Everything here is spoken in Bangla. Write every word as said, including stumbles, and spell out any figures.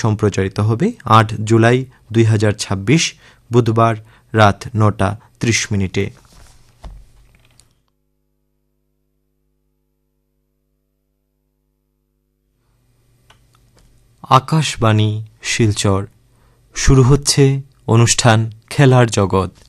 সম্প্রচারিত হবে আট জুলাই দুই হাজার ছাব্বিশ বুধবার রাত নটা ত্রিশ মিনিটে। আকাশবাণী শিলচর, শুরু হচ্ছে অনুষ্ঠান খেলার জগৎ।